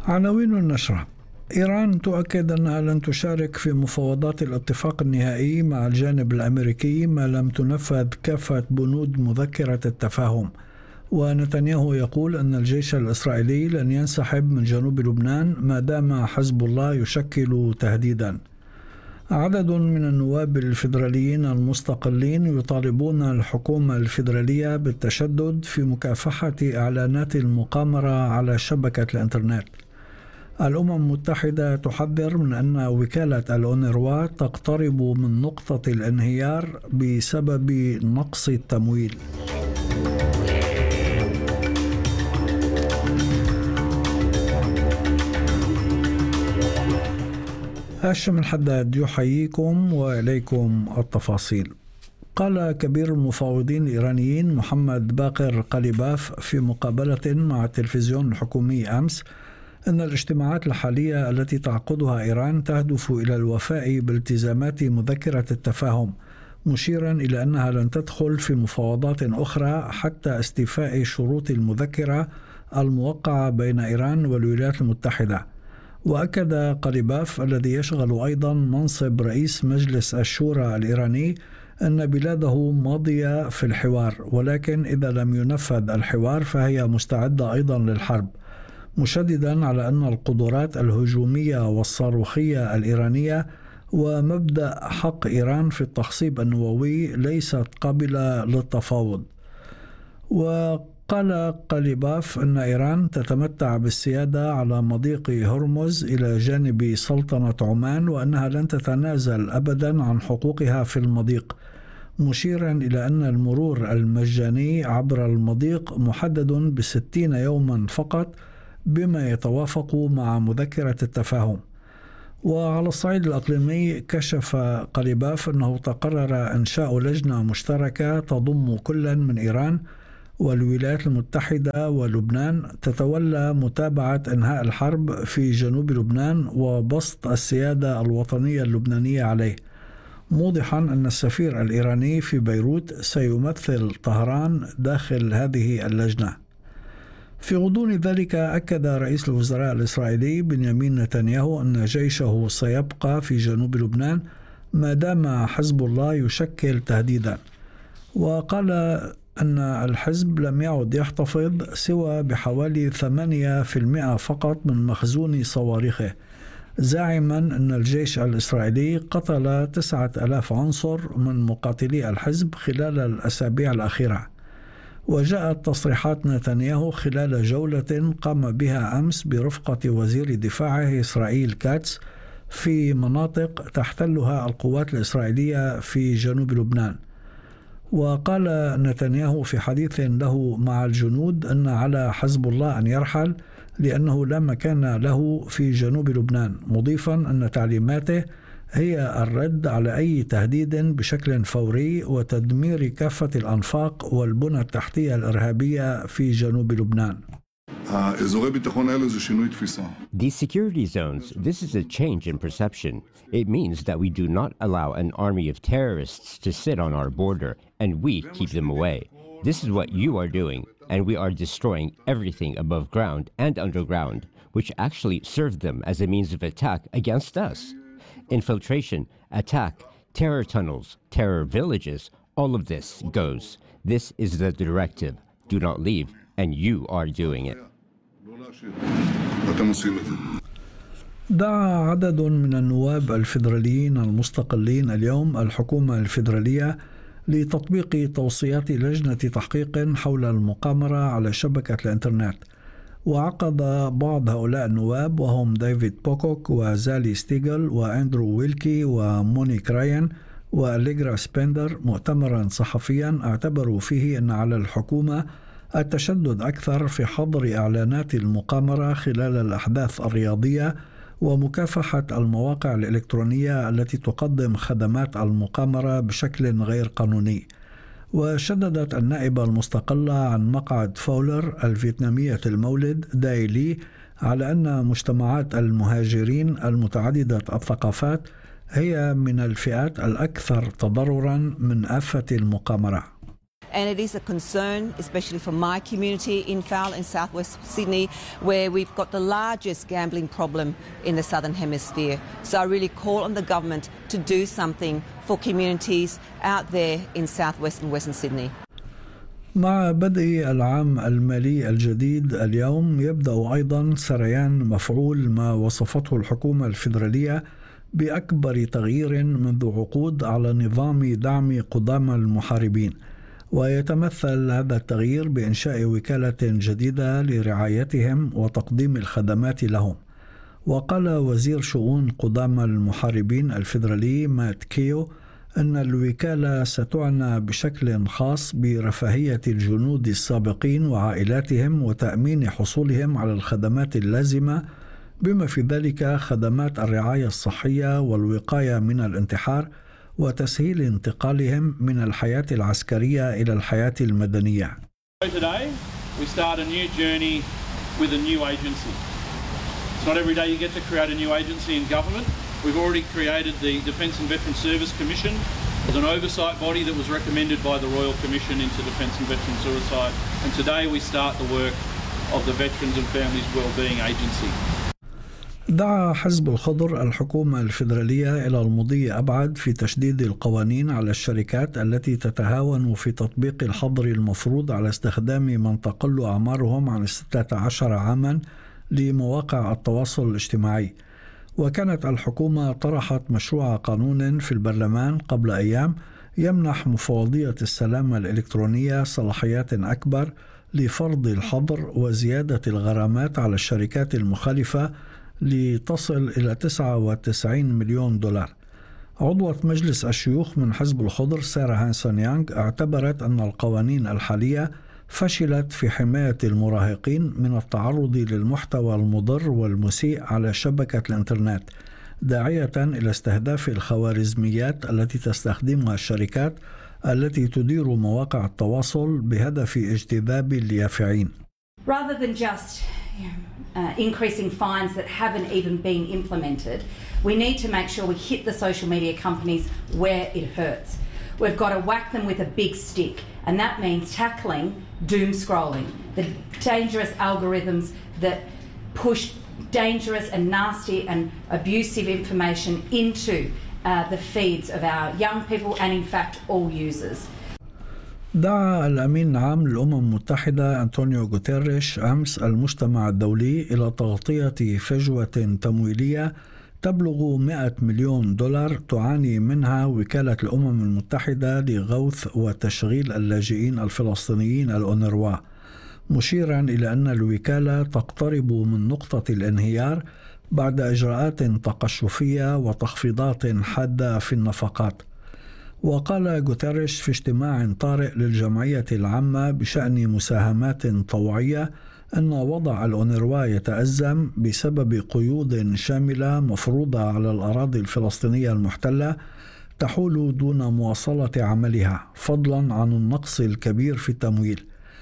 عناوين النشرة: إيران تؤكد أنها لن تشارك في مفاوضات الاتفاق النهائي مع الجانب الأمريكي ما لم تنفذ كافة بنود مذكرة التفاهم. ونتنياهو يقول أن الجيش الإسرائيلي لن ينسحب من جنوب لبنان ما دام حزب الله يشكل تهديدا. عدد من النواب الفيدراليين المستقلين يطالبون الحكومة الفيدرالية بالتشدد في مكافحة إعلانات المقامرة على شبكة الإنترنت. الأمم المتحدة تحذر من أن وكالة الأونروا تقترب من نقطة الانهيار بسبب نقص التمويل. هاشم الحداد يحييكم وإليكم التفاصيل. قال كبير المفاوضين الإيرانيين محمد باقر قليباف في مقابلة مع التلفزيون الحكومي أمس أن الاجتماعات الحالية التي تعقدها إيران تهدف إلى الوفاء بالتزامات مذكرة التفاهم، مشيرا إلى أنها لن تدخل في مفاوضات أخرى حتى استيفاء شروط المذكرة الموقعة بين إيران والولايات المتحدة. وأكد قليباف الذي يشغل أيضا منصب رئيس مجلس الشورى الإيراني أن بلاده ماضية في الحوار، ولكن إذا لم ينفذ الحوار فهي مستعدة أيضا للحرب، مشددا على أن القدرات الهجومية والصاروخية الإيرانية ومبدأ حق إيران في التخصيب النووي ليست قابلة للتفاوض. وقال قليباف أن إيران تتمتع بالسيادة على مضيق هرمز إلى جانب سلطنة عمان، وأنها لن تتنازل أبدا عن حقوقها في المضيق، مشيرا إلى أن المرور المجاني عبر المضيق محدد ب60 يوما فقط بما يتوافق مع مذكرة التفاهم. وعلى الصعيد الإقليمي كشف قليباف أنه تقرر إنشاء لجنة مشتركة تضم كل من إيران والولايات المتحدة ولبنان تتولى متابعة إنهاء الحرب في جنوب لبنان وبسط السيادة الوطنية اللبنانية عليه، موضحا أن السفير الإيراني في بيروت سيمثل طهران داخل هذه اللجنة. في غضون ذلك أكد رئيس الوزراء الإسرائيلي بنيامين نتنياهو أن جيشه سيبقى في جنوب لبنان ما دام حزب الله يشكل تهديدا، وقال أن الحزب لم يعد يحتفظ سوى بحوالي 8% فقط من مخزون صواريخه، زاعما أن الجيش الإسرائيلي قتل 9000 عنصر من مقاتلي الحزب خلال الأسابيع الأخيرة. وجاءت تصريحات نتنياهو خلال جولة قام بها أمس برفقة وزير دفاعه إسرائيل كاتس في مناطق تحتلها القوات الإسرائيلية في جنوب لبنان. وقال نتنياهو في حديث له مع الجنود أن على حزب الله أن يرحل لأنه لا مكان له في جنوب لبنان، مضيفا أن تعليماته هي الرد على أي تهديد بشكل فوري وتدمير كافة الأنفاق والبنى التحتية الإرهابية في جنوب لبنان. These security zones, this is a change in perception. It means that we do not allow an army of terrorists to sit on our border and we keep them away. This is what you are doing, and we are destroying everything above ground and underground, which actually served them as a means of attack against us. Infiltration, attack, terror tunnels, terror villages, all of this goes. This is the directive. Do not leave, and you are doing it. دعا عدد من النواب الفيدراليين المستقلين اليوم الحكومة الفيدرالية لتطبيق توصيات لجنة تحقيق حول المقامرة على شبكة الإنترنت. وعقد بعض هؤلاء النواب وهم ديفيد بوكوك وزالي ستيغل وأندرو ويلكي ومونيك رايان وأليغرا سبندر مؤتمرا صحفيا اعتبروا فيه أن على الحكومة التشدد أكثر في حظر إعلانات المقامرة خلال الأحداث الرياضية ومكافحة المواقع الإلكترونية التي تقدم خدمات المقامرة بشكل غير قانوني. وشددت النائبة المستقلة عن مقعد فولر الفيتنامية المولد داي لي على أن مجتمعات المهاجرين المتعددة الثقافات هي من الفئات الأكثر تضررا من آفة المقامرة. And it is a concern, especially for my community in Fowler in southwest Sydney, where we've got the largest gambling problem in the southern hemisphere. So I really call on the government to do something for communities out there in southwest and western Sydney. مع بدء العام المالي الجديد اليوم يبدأ أيضا سريان مفعول ما وصفته الحكومة الفيدرالية بأكبر تغيير منذ عقود على نظام دعم قدامى المحاربين، ويتمثل هذا التغيير بإنشاء وكالة جديدة لرعايتهم وتقديم الخدمات لهم. وقال وزير شؤون قدامى المحاربين الفيدرالي مات كيو أن الوكالة ستعنى بشكل خاص برفاهية الجنود السابقين وعائلاتهم وتأمين حصولهم على الخدمات اللازمة، بما في ذلك خدمات الرعاية الصحية والوقاية من الانتحار وتسهيل انتقالهم من الحياة العسكرية إلى الحياة المدنية. Today we start a new journey with a new agency. It's not every day you get to create a new agency in government. We've already created the Defence and Veterans Service Commission as an oversight body that was recommended by the Royal Commission into Defence and Veterans Suicide. And today we start the work of the Veterans and Families Wellbeing Agency. دعا حزب الخضر الحكومة الفيدرالية إلى المضي أبعد في تشديد القوانين على الشركات التي تتهاون في تطبيق الحظر المفروض على استخدام من تقل أعمارهم عن 16 عاما لمواقع التواصل الاجتماعي. وكانت الحكومة طرحت مشروع قانون في البرلمان قبل أيام يمنح مفوضية السلامة الإلكترونية صلاحيات أكبر لفرض الحظر وزيادة الغرامات على الشركات المخالفة لتصل إلى 99 مليون دولار. عضوة مجلس الشيوخ من حزب الخضر سارة هانسون يانغ اعتبرت أن القوانين الحالية فشلت في حماية المراهقين من التعرض للمحتوى المضر والمسيء على شبكة الإنترنت، داعية إلى استهداف الخوارزميات التي تستخدمها الشركات التي تدير مواقع التواصل بهدف اجتذاب اليافعين. Rather than just increasing fines that haven't even been implemented, we need to make sure we hit the social media companies where it hurts. We've got to whack them with a big stick, and that means tackling doom scrolling, the dangerous algorithms that push dangerous and nasty and abusive information into the feeds of our young people and in fact all users. دعا الأمين العام للأمم المتحدة أنطونيو غوتيريش أمس المجتمع الدولي إلى تغطية فجوة تمويلية تبلغ 100 مليون دولار تعاني منها وكالة الأمم المتحدة لغوث وتشغيل اللاجئين الفلسطينيين الأونروا، مشيرا إلى أن الوكالة تقترب من نقطة الانهيار بعد إجراءات تقشفية وتخفيضات حادة في النفقات. وقال غوتيريش في اجتماع طارئ للجمعية العامة بشأن مساهمات طوعية أن وضع الأونروا يتأزم بسبب قيود شاملة مفروضة على الأراضي الفلسطينية المحتلة تحول دون مواصلة عملها، فضلا عن النقص الكبير في التمويل.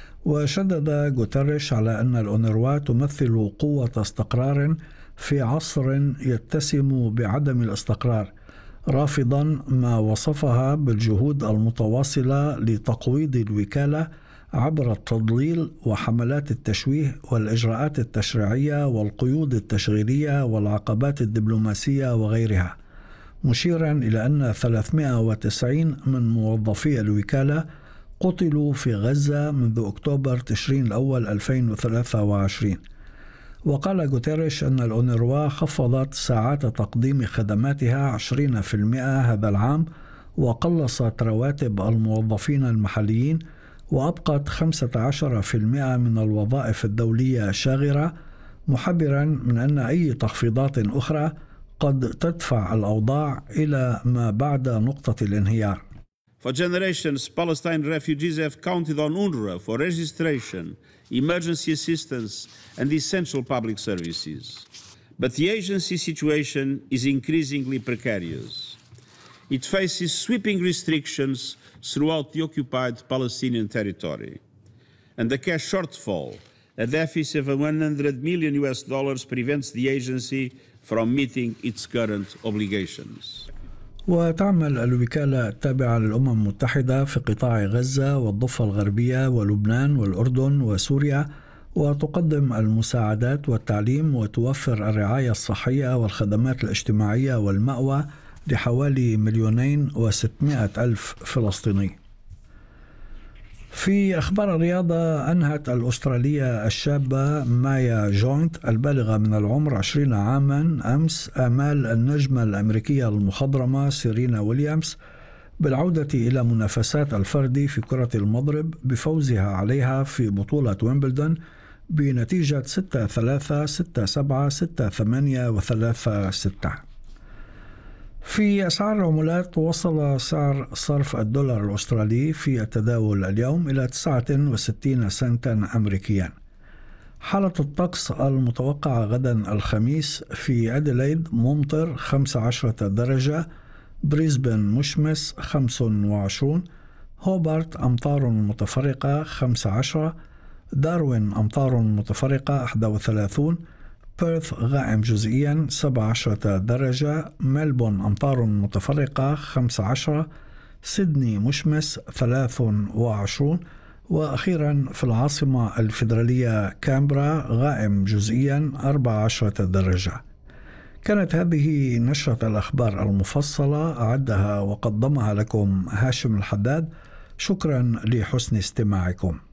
وشدد غوتيريش على أن الأونروا تمثل قوة استقرار في عصر يتسم بعدم الاستقرار، رافضا ما وصفها بالجهود المتواصلة لتقويض الوكالة عبر التضليل وحملات التشويه والإجراءات التشريعية والقيود التشغيلية والعقبات الدبلوماسية وغيرها، مشيرا إلى أن 390 من موظفي الوكالة قتلوا في غزة منذ أكتوبر تشرين الأول 2023. وقال غوتيريش أن الأونروا خفضت ساعات تقديم خدماتها 20% هذا العام، وقلصت رواتب الموظفين المحليين، وأبقت 15% من الوظائف الدولية شاغرة، محذرا من أن أي تخفيضات أخرى قد تدفع الأوضاع إلى ما بعد نقطة الانهيار. For generations, Palestine refugees have counted on UNRWA for registration, emergency assistance, and essential public services. But the agency situation is increasingly precarious. It faces sweeping restrictions throughout the occupied Palestinian territory. And the cash shortfall, a deficit of $100 million prevents the agency from meeting its current obligations. وتعمل الوكالة التابعة للأمم المتحدة في قطاع غزة والضفة الغربية ولبنان والأردن وسوريا، وتقدم المساعدات والتعليم وتوفر الرعاية الصحية والخدمات الاجتماعية والمأوى لحوالي 2,600,000 فلسطيني. في أخبار الرياضة، أنهت الأسترالية الشابة مايا جوينت البالغة من العمر 20 عاما أمس آمال النجمة الأمريكية المخضرمة سيرينا ويليامز بالعودة إلى منافسات الفردي في كرة المضرب بفوزها عليها في بطولة ويمبلدون بنتيجة 6-3 6-7 6-8 و3-6. في أسعار العملات، وصل سعر صرف الدولار الأسترالي في التداول اليوم إلى 69 سنتا أمريكيا. حالة الطقس المتوقعة غدا الخميس: في أديلايد ممطر 15 درجة، بريسبن مشمس 25، هوبارت أمطار متفرقة 15، داروين أمطار متفرقة 31، بيرث غائم جزئيا 17 درجة، ملبون أمطار متفرقة 15، سيدني مشمس 23، وأخيرا في العاصمة الفيدرالية كامبرا غائم جزئيا 14 درجة. كانت هذه نشرة الأخبار المفصلة، أعدها وقدمها لكم هاشم الحداد. شكرا لحسن استماعكم.